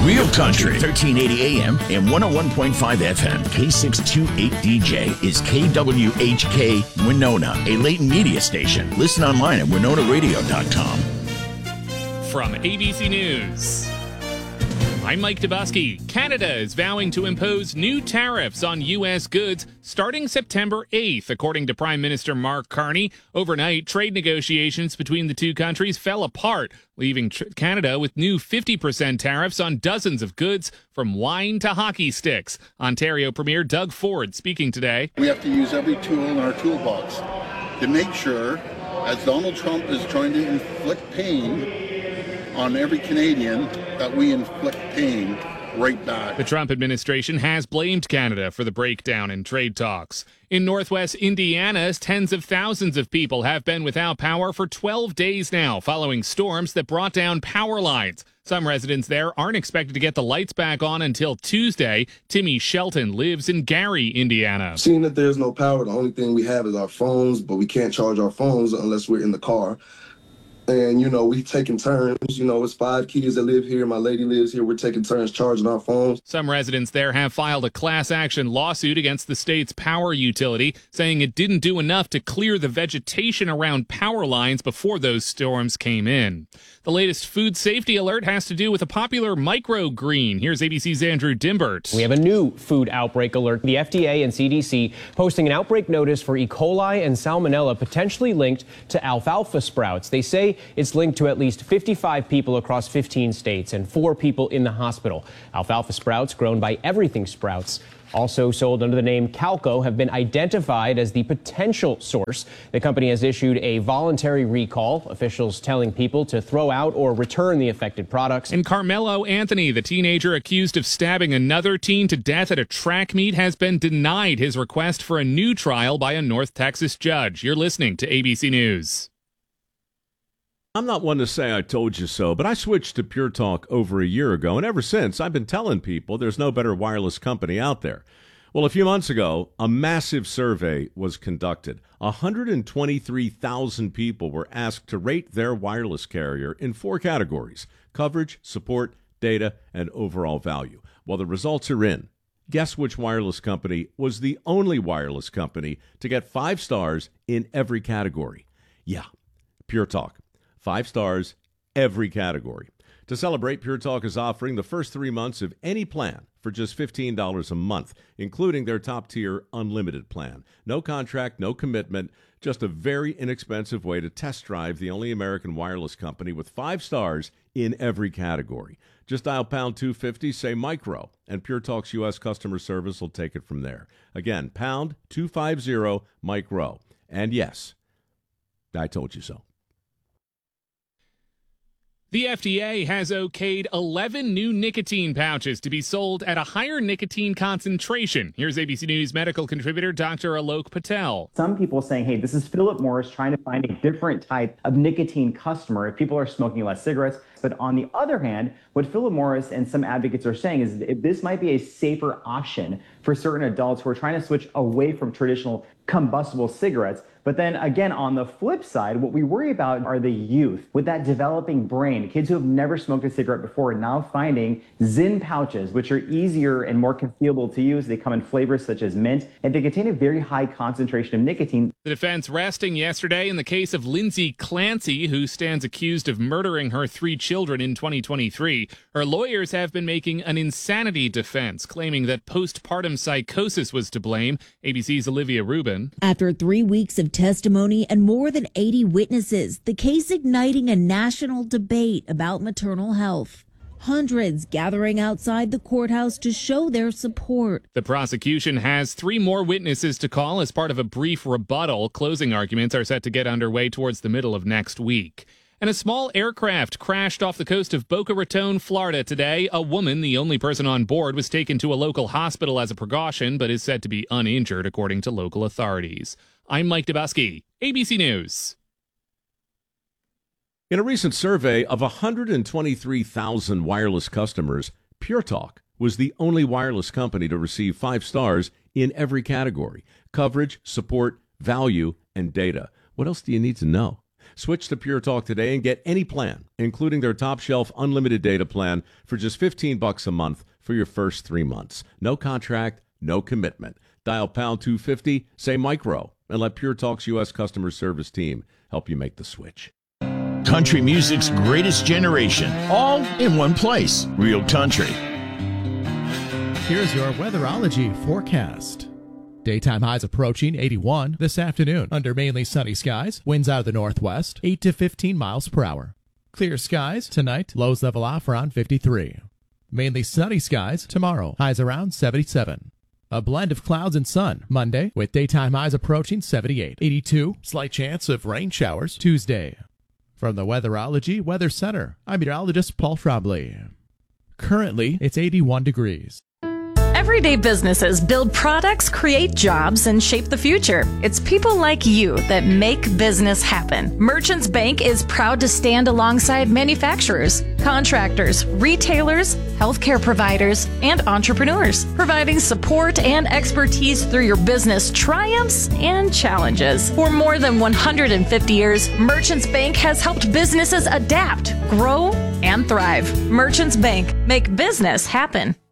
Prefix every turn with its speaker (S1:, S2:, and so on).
S1: Real Country, 1380 AM and 101.5 FM. K628DJ is KWHK Winona, a Leighton media station. Listen online at WinonaRadio.com.
S2: From ABC News, I'm Mike Dubusky. Canada is vowing to impose new tariffs on U.S. goods starting September 8th, according to Prime Minister Mark Carney. Overnight, trade negotiations between the two countries fell apart, leaving Canada with new 50% tariffs on dozens of goods, from wine to hockey sticks. Ontario Premier Doug Ford speaking today.
S3: We have to use every tool in our toolbox to make sure, as Donald Trump is trying to inflict pain on every Canadian, that we inflict pain right back.
S2: The Trump administration has blamed Canada for the breakdown in trade talks. In northwest Indiana, tens of thousands of people have been without power for 12 days now, following storms that brought down power lines. Some residents there aren't expected to get the lights back on until Tuesday. Timmy Shelton lives in Gary, Indiana.
S4: Seeing that there's no power, the only thing we have is our phones, but we can't charge our phones unless we're in the car. And, we taking turns. It's 5 kids that live here. My lady lives here. We're taking turns charging our phones.
S2: Some residents there have filed a class action lawsuit against the state's power utility, saying it didn't do enough to clear the vegetation around power lines before those storms came in. The latest food safety alert has to do with a popular microgreen. Here's ABC's Andrew Dimbert.
S5: We have a new food outbreak alert. The FDA and CDC posting an outbreak notice for E. coli and salmonella potentially linked to alfalfa sprouts. They say it's linked to at least 55 people across 15 states and 4 people in the hospital. Alfalfa sprouts, grown by Everything Sprouts, also sold under the name Calco, have been identified as the potential source. The company has issued a voluntary recall, officials telling people to throw out or return the affected products.
S2: And Carmelo Anthony, the teenager accused of stabbing another teen to death at a track meet, has been denied his request for a new trial by a North Texas judge. You're listening to ABC News.
S6: I'm not one to say I told you so, but I switched to Pure Talk over a year ago, and ever since, I've been telling people there's no better wireless company out there. Well, a few months ago, a massive survey was conducted. 123,000 people were asked to rate their wireless carrier in 4 categories: coverage, support, data, and overall value. Well, the results are in. Guess which wireless company was the only wireless company to get 5 stars in every category? Yeah, Pure Talk. 5 stars, every category. To celebrate, Pure Talk is offering the first 3 months of any plan for just $15 a month, including their top-tier unlimited plan. No contract, no commitment, just a very inexpensive way to test drive the only American wireless company with 5 stars in every category. Just dial pound 250, say micro, and Pure Talk's U.S. customer service will take it from there. Again, pound 250 micro. And yes, I told you so.
S2: The FDA has okayed 11 new nicotine pouches to be sold at a higher nicotine concentration. Here's ABC News medical contributor Dr. Alok Patel.
S7: Some people saying, hey, this is Philip Morris trying to find a different type of nicotine customer if people are smoking less cigarettes. But on the other hand, what Philip Morris and some advocates are saying is that this might be a safer option for certain adults who are trying to switch away from traditional combustible cigarettes. But then again, on the flip side, what we worry about are the youth with that developing brain, kids who have never smoked a cigarette before, now finding Zyn pouches, which are easier and more concealable to use. They come in flavors such as mint, and they contain a very high concentration of nicotine.
S2: The defense resting yesterday in the case of Lindsay Clancy, who stands accused of murdering her 3 children in 2023. Her lawyers have been making an insanity defense, claiming that postpartum psychosis was to blame. ABC's Olivia Rubin.
S8: After 3 weeks of testimony and more than 80 witnesses, the case igniting a national debate about maternal health. Hundreds gathering outside the courthouse to show their support.
S2: The prosecution has 3 more witnesses to call as part of a brief rebuttal. Closing arguments are set to get underway towards the middle of next week. And a small aircraft crashed off the coast of Boca Raton, Florida today. A woman, the only person on board, was taken to a local hospital as a precaution, but is said to be uninjured, according to local authorities. I'm Mike Dubusky, ABC News.
S6: In a recent survey of 123,000 wireless customers, Pure Talk was the only wireless company to receive 5 stars in every category: coverage, support, value, and data. What else do you need to know? Switch to Pure Talk today and get any plan, including their top shelf unlimited data plan for just $15 a month for your first 3 months. No contract, no commitment. Dial pound 250, say micro, and let Pure Talk's U.S. customer service team help you make the switch.
S1: Country music's greatest generation, all in one place. Real Country.
S9: Here's your weatherology forecast. Daytime highs approaching 81 this afternoon under mainly sunny skies. Winds out of the northwest, 8 to 15 miles per hour. Clear skies tonight, lows level off around 53. Mainly sunny skies tomorrow, highs around 77. A blend of clouds and sun Monday with daytime highs approaching 78. 82, slight chance of rain showers Tuesday. From the Weatherology Weather Center, I'm meteorologist Paul Trombley. Currently, it's 81 degrees.
S10: Everyday businesses build products, create jobs, and shape the future. It's people like you that make business happen. Merchants Bank is proud to stand alongside manufacturers, contractors, retailers, healthcare providers, and entrepreneurs, providing support and expertise through your business triumphs and challenges. For more than 150 years, Merchants Bank has helped businesses adapt, grow, and thrive. Merchants Bank, make business happen.